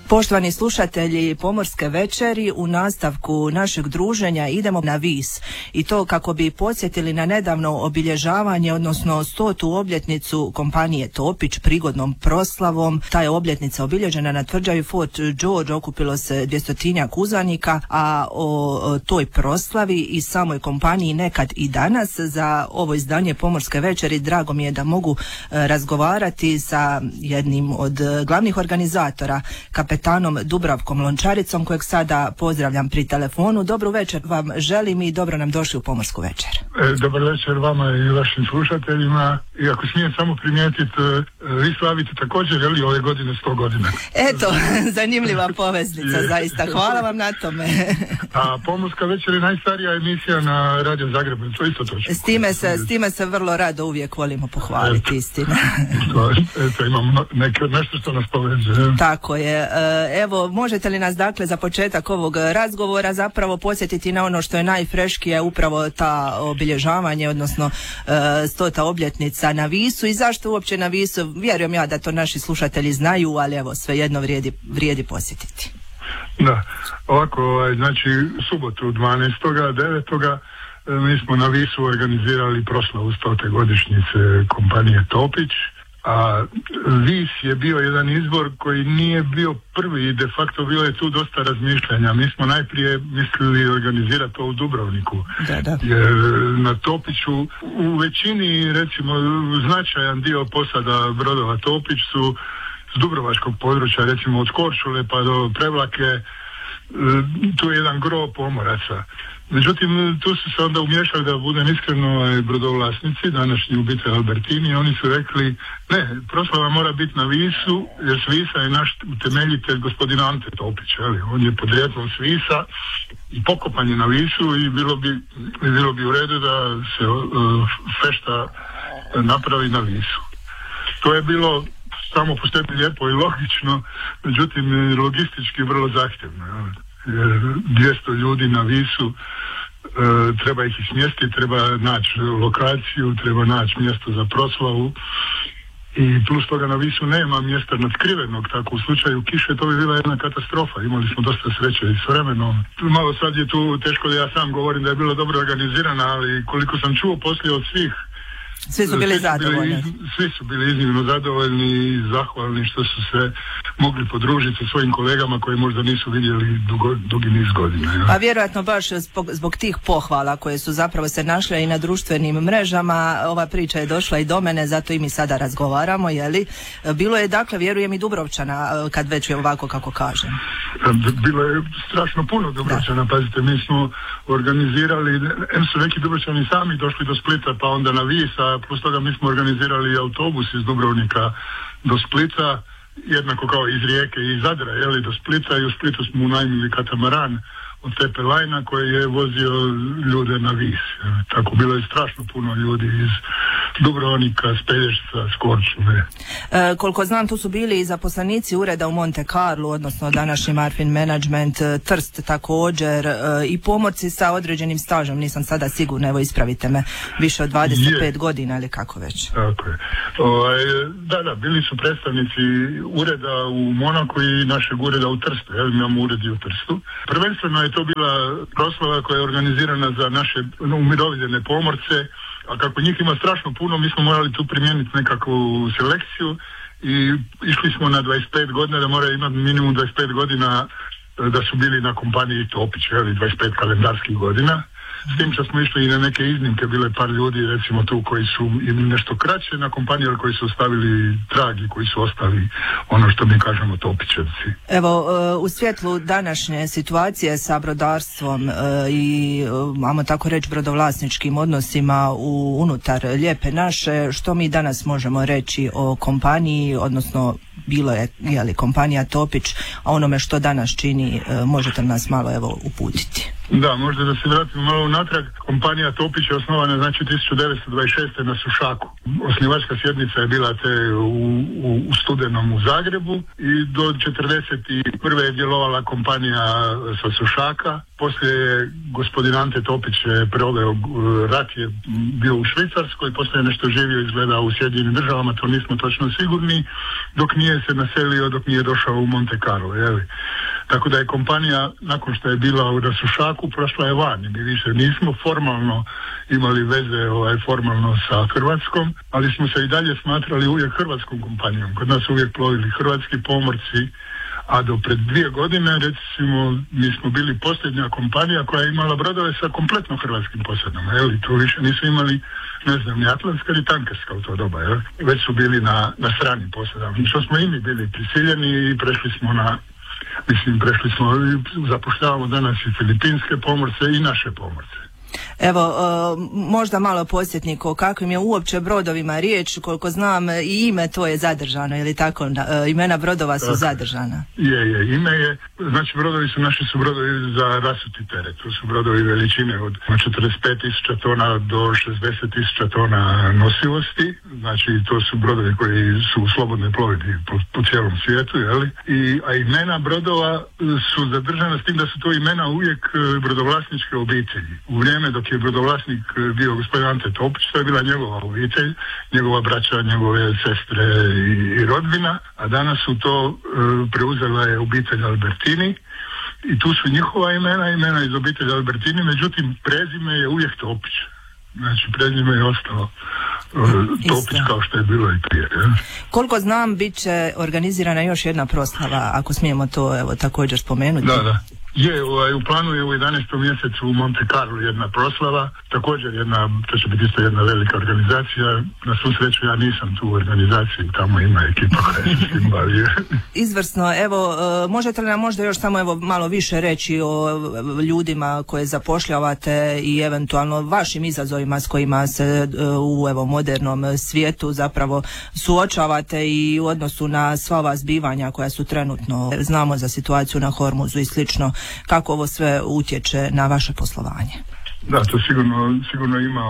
Poštovani slušatelji Pomorske večeri, u nastavku našeg druženja idemo na Vis i to kako bi podsjetili na nedavno obilježavanje, odnosno 100. obljetnicu kompanije Topić prigodnom proslavom. Ta je obljetnica obilježena na tvrđavi Fort George, okupilo se 200-tinjak uzanika, a o toj proslavi i samoj kompaniji nekad i danas za ovo izdanje Pomorske večeri drago mi je da mogu razgovarati sa jednim od glavnih organizatora, kapetanom Dubravkom Lončaricom, kojeg sada pozdravljam pri telefonu. Dobru večer vam želim i dobro nam došli u Pomorsku večer. Dobar večer vama i vašim slušateljima. I ako smijem samo primijetiti, vi slavite također, je li, ove godine 100 godina? Eto, zanimljiva poveznica, zaista. Hvala vam na tome. A Pomorska večer je najstarija emisija na Radio Zagrebu, to isto točno. S time se vrlo rado uvijek volimo pohvaliti, istina. Eto, imamo nešto što nas povezuje. Tako je. Evo, možete li nas dakle za početak ovog razgovora zapravo podsjetiti na ono što je najfreškije, upravo ta obilježavanje, odnosno 100. obljetnica na Visu i zašto uopće na Visu? Vjerujem ja da to naši slušatelji znaju, ali evo, svejedno vrijedi posjetiti. Da, ovako, znači subotu 12.9. mi smo na Visu organizirali proslavu 100. godišnjice kompanije Topić. A Vis je bio jedan izbor koji nije bio prvi i de facto bilo je tu dosta razmišljanja. Mi smo najprije mislili organizirati to u Dubrovniku. Da. Jer na Topiću u većini, recimo, značajan dio posada brodova Topić su s dubrovačkog područja, recimo od Korčule pa do Prevlake, tu je jedan gro pomoraca. Međutim, tu su se onda umješali, da budem iskreno, brodovlasnici, današnji ubite Albertini, oni su rekli, ne, proslava mora biti na Visu, jer s Visa je naš utemeljitelj gospodin Ante Topić, on je podrijetlom s Visa i pokopan je na Visu i bilo bi u redu da se fešta napravi na Visu. To je bilo samo po sebi lijepo i logično, međutim logistički vrlo zahtjevno. 200 ljudi na Visu, treba ih smjestiti, treba naći lokaciju, treba naći mjesto za proslavu i plus toga na Visu nema mjesta nadskrivenog, tako u slučaju kiše to bi bila jedna katastrofa. Imali smo dosta sreće i s vremenom. Malo sad je tu teško da ja sam govorim da je bilo dobro organizirana, ali koliko sam čuo poslije od svih, svi su bili zadovoljni. Svi su bili iznimno zadovoljni i zahvalni što su se mogli podružiti sa svojim kolegama koji možda nisu vidjeli dugi niz godina. Ja. Pa vjerojatno baš zbog tih pohvala koje su zapravo se našle i na društvenim mrežama, ova priča je došla i do mene, zato i mi sada razgovaramo, jeli? Bilo je, dakle, vjerujem i Dubrovčana, kad već je ovako kako kažem. Bilo je strašno puno Dubrovčana, pazite, mi smo organizirali, su neki Dubrovčani sami došli do Splita, pa onda na Vis, a plus toga mi smo organizirali autobus iz Dubrovnika do Splita, jednako kao iz Rijeke i iz Zadra, do Splita, i u Splitu smo unajmili katamaran od Tepe Lajna koji je vozio ljude na Vis. Tako bilo je strašno puno ljudi iz Dubrovnika, s Pelješca, s Korčule. Koliko znam, tu su bili i zaposlenici ureda u Monte Carlo, odnosno današnji Marfin Management, Trst također, i pomorci sa određenim stažom, nisam sada sigurna, evo ispravite me, više od 25 godina ili kako već. Tako je. Da, bili su predstavnici ureda u Monaku i našeg ureda u Trstu, mi imamo ured i u Trstu. Prvenstveno je to bila proslava koja je organizirana za naše umirovljene pomorce, a kako njih ima strašno puno, mi smo morali tu primijeniti nekakvu selekciju i išli smo na 25 godina, da moraju imati minimum 25 godina da su bili na kompaniji Topić, 25 kalendarskih godina. S tim što smo išli i na neke iznimke, bile par ljudi recimo tu koji su imali nešto kraće na kompaniji, ali koji su ostavili trag i koji su ostali ono što mi kažemo Topićevci. Evo, u svjetlu današnje situacije sa brodarstvom i, ajmo tako reći, brodovlasničkim odnosima unutar Lijepe naše, što mi danas možemo reći o kompaniji, odnosno bilo je kompanija Topić, a onome što danas čini, možete nas malo uputiti? Da, možda da se vratimo malo unatrag. Kompanija Topić je osnovana znači 1926. na Sušaku. Osnivačka sjednica je bila u studenom u Zagrebu i do 1941. je djelovala kompanija sa Sušaka. Poslije je gospodin Ante Topić proveo rat, je bio u Švicarskoj, poslije je nešto živio izgleda u Sjedinjenim Državama, to nismo točno sigurni, dok nije se naselio, dok nije došao u Monte Carlo, jeli. Tako da je kompanija, nakon što je bila u Sušaku, prošla je van. Mi više nismo formalno imali veze formalno sa Hrvatskom, ali smo se i dalje smatrali uvijek hrvatskom kompanijom. Kod nas uvijek plovili hrvatski pomorci, a do pred 2 godine, recimo, mi smo bili posljednja kompanija koja je imala brodove sa kompletno hrvatskim posadama. Tu više nisu imali, ne znam, ni atlantska ni tankerska u to doba, već su bili na stranim posadama. Što smo i mi bili prisiljeni i prešli smo, zapošljavamo danas i filipinske pomorce i naše pomorce. Evo, možda malo podsjetnik o kakvim je uopće brodovima riječ, koliko znam i ime to je zadržano, ili tako, imena brodova su zadržana. Je, ime je, znači brodovi su, naši su brodovi za rasuti teret, to su brodovi veličine od 45.000 tona do 60.000 tona nosivosti, znači to su brodovi koji su u slobodnoj plovidbi po cijelom svijetu, jeli? A imena brodova su zadržana s tim da su to imena uvijek brodovlasničke obitelji. U vrijeme dok je brodovlasnik bio gospodin Ante Topić, to je bila njegova obitelj, njegova braća, njegove sestre i rodbina, a danas su to preuzela je obitelj Albertini i tu su njihova imena iz obitelji Albertini, međutim prezime je uvijek Topić. Znači prezime je ostalo Topić kao što je bilo i prije. Koliko znam, bit će organizirana još jedna proslava, ako smijemo to također spomenuti. Da. U planu je u 11. mjesecu u Monte Carlo jedna proslava, također to će biti isto jedna velika organizacija. Na svu sreću ja nisam tu u organizaciji, tamo ima ekipa koja se s tim bavi. Izvrsno, evo, možete li nam možda još samo malo više reći o ljudima koje zapošljavate i eventualno vašim izazovima s kojima se u modernom svijetu zapravo suočavate i u odnosu na sva ova zbivanja koja su trenutno, znamo za situaciju na Hormuzu i slično, kako ovo sve utječe na vaše poslovanje? Da, to sigurno ima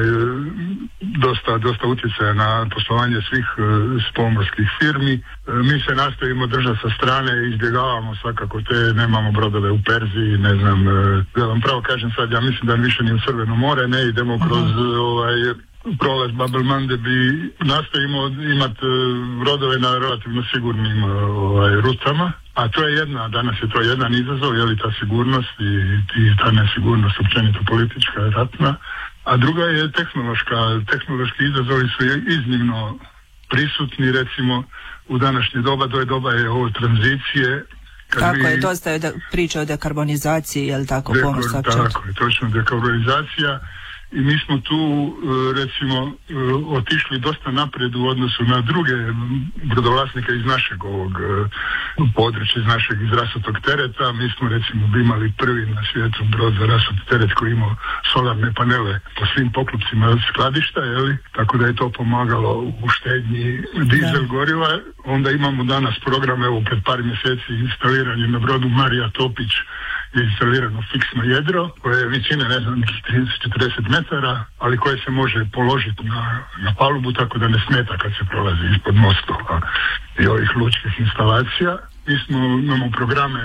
dosta utjecaja na poslovanje svih pomorskih firmi. Mi se nastojimo držati sa strane i izbjegavamo svakako nemamo brodove u Perziji, ne znam, da vam pravo kažem sad, ja mislim da više ni u Crveno more ne idemo kroz prolaz Bab el-Mandeb i nastojimo imati brodove na relativno sigurnim rutama. A to je danas je to jedan izazov, je li ta sigurnost i ta nesigurnost općenito politička i ratna. A druga je tehnološki izazovi su iznimno prisutni, recimo u današnje doba, doba je ovo tranzicije. Tako je, dosta je priča o dekarbonizaciji, je li tako, pomorstva? Tako je, točno, dekarbonizacija. I mi smo tu, recimo, otišli dosta naprijed u odnosu na druge brodovlasnike iz našeg ovog područja, iz rasutog tereta. Mi smo, recimo, imali prvi na svijetu brod za rasuti teret koji imao solarne panele po svim poklopcima skladišta, tako da je to pomagalo u štednji dizel goriva. Onda imamo danas program, pred par mjeseci instaliranje na brodu Marija Topić, je instalirano fiksno jedro koje je većine, 30-40 metara, ali koje se može položiti na palubu tako da ne smeta kad se prolazi ispod mostova i ovih lučkih instalacija. Imamo programe,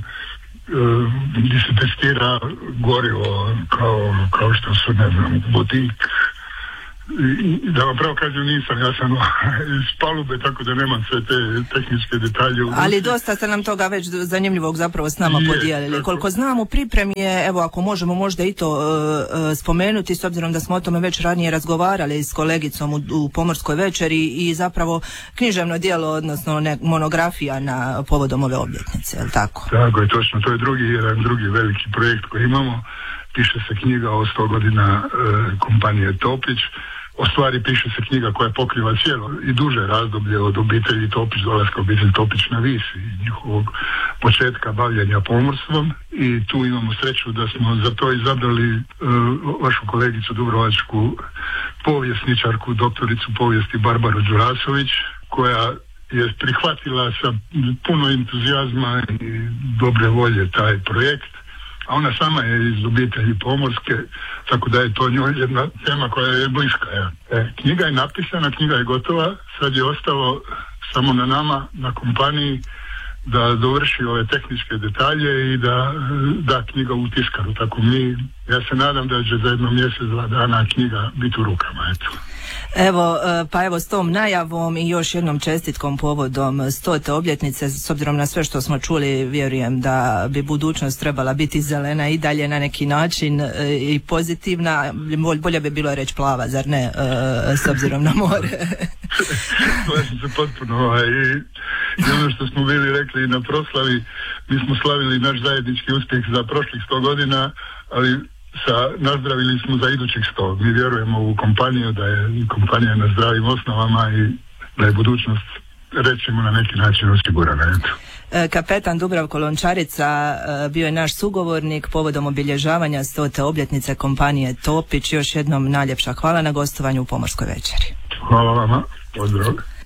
gdje se testira gorivo kao što su, vodik. Da vam pravo kažem, nisam, ja sam iz palube, tako da nemam sve te tehničke detalje. Ali dosta ste nam toga već zanimljivog zapravo s nama podijelili. Koliko znam, u pripremi je, ako možemo možda i to spomenuti, s obzirom da smo o tome već ranije razgovarali s kolegicom u Pomorskoj večeri, i zapravo književno djelo, odnosno monografija na povodom ove obljetnice, je li tako? Tako je, točno, to je jedan drugi veliki projekt koji imamo. Piše se knjiga o 100 godina kompanije Topić. O stvari piše se knjiga koja pokriva cijelo i duže razdoblje od obitelji Topić, dolaska obitelji Topić na Vis i njihovog početka bavljenja pomorstvom, i tu imamo sreću da smo za to izabrali vašu kolegicu dubrovačku povjesničarku, doktoricu povijesti Barbaru Đurasović, koja je prihvatila sa puno entuzijazma i dobre volje taj projekt. a ona sama je iz obitelji pomorske, tako da je to njoj jedna tema koja je bliska. Knjiga je napisana, knjiga je gotova, sad je ostalo samo na nama, na kompaniji, da dovrši ove tehničke detalje i da knjiga u tiskaru. Tako ja se nadam da će za jedno mjesec, 2 dana knjiga biti u rukama, eto. Evo s tom najavom i još jednom čestitkom povodom 100. obljetnice, s obzirom na sve što smo čuli, vjerujem da bi budućnost trebala biti zelena i dalje na neki način i pozitivna, bolje bi bilo reći plava, zar ne, s obzirom na more. Slažem se potpuno, i ono što smo bili rekli na proslavi, mi smo slavili naš zajednički uspjeh za prošlih 100 godina, ali nazdravili smo za idućih 100. Mi vjerujemo u kompaniju, da je kompanija na zdravim osnovama i da je budućnost, rećemo, na neki način osigurana. Kapetan Dubravko Lončarica bio je naš sugovornik povodom obilježavanja 100. obljetnice kompanije Topić. Još jednom najljepša hvala na gostovanju u Pomorskoj večeri. Hvala vama, pozdrav.